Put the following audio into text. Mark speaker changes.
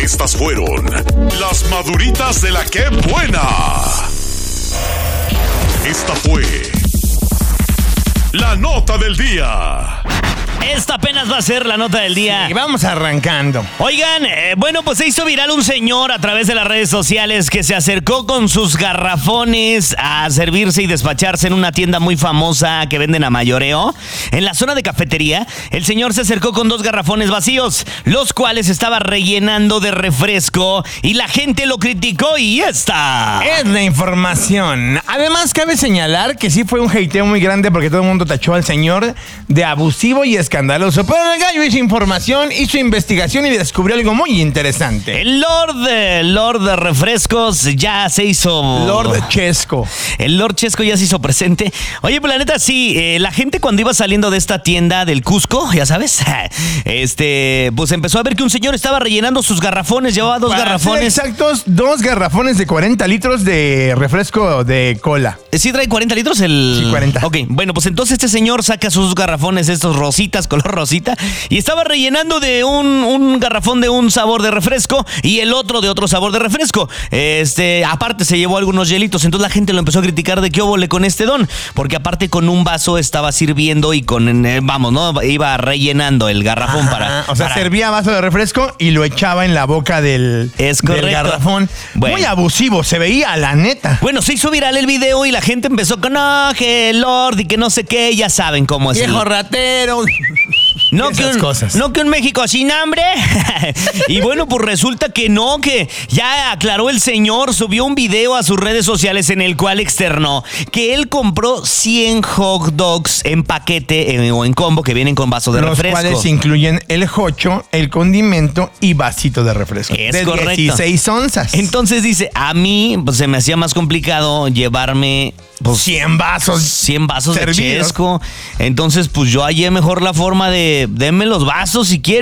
Speaker 1: Estas fueron las maduritas de la que buena. Esta fue la nota del día.
Speaker 2: Esta apenas va a ser la nota del día.
Speaker 3: Y vamos arrancando.
Speaker 2: Oigan, bueno, pues se hizo viral un señor a través de las redes sociales que se acercó con sus garrafones a servirse y despacharse en una tienda muy famosa que venden a mayoreo. En la zona de cafetería, el señor se acercó con 2 garrafones vacíos, los cuales estaba rellenando de refresco y la gente lo criticó y esta
Speaker 3: Es la información. Además, cabe señalar que sí fue un hateo muy grande porque todo el mundo tachó al señor de abusivo y escandaloso. Pero el gallo hizo información, hizo investigación y descubrió algo muy interesante.
Speaker 2: El Lord de refrescos ya se hizo...
Speaker 3: Lord Chesco.
Speaker 2: El Lord Chesco ya se hizo presente. Oye, pues la neta sí, la gente cuando iba saliendo de esta tienda del Cusco, ya sabes, pues empezó a ver que un señor estaba rellenando sus garrafones, llevaba 2 garrafones.
Speaker 3: Exactos, 2 garrafones de 40 litros de refresco de cola.
Speaker 2: ¿Sí trae 40 litros el...?
Speaker 3: Sí, 40.
Speaker 2: Ok, bueno, pues entonces este señor saca sus garrafones, estos rositas, color rosita, y estaba rellenando de un garrafón de un sabor de refresco y el otro de otro sabor de refresco. Aparte se llevó algunos hielitos, entonces la gente lo empezó a criticar de qué óvole con este don, porque aparte con un vaso estaba sirviendo y iba rellenando el garrafón.
Speaker 3: Servía vaso de refresco y lo echaba en la boca del garrafón.
Speaker 2: Bueno.
Speaker 3: Muy abusivo, se veía, la neta.
Speaker 2: Bueno, se hizo viral el video y la gente empezó con, no, que Lord y que no sé qué, ya saben cómo es.
Speaker 3: Viejo ratero.
Speaker 2: No que un México sin hambre. Y bueno, pues resulta que no, que ya aclaró el señor, subió un video a sus redes sociales en el cual externó que él compró 100 hot dogs en paquete o en combo que vienen con vaso de refresco.
Speaker 3: Los cuales incluyen el jocho, el condimento y vasito de refresco.
Speaker 2: Es correcto.
Speaker 3: 16 onzas.
Speaker 2: Entonces dice, a mí pues, se me hacía más complicado llevarme... Pues,
Speaker 3: 100 vasos.
Speaker 2: 100 vasos
Speaker 3: servidos
Speaker 2: de Chesco. Entonces, pues yo hallé mejor la forma de denme los vasos si quieren.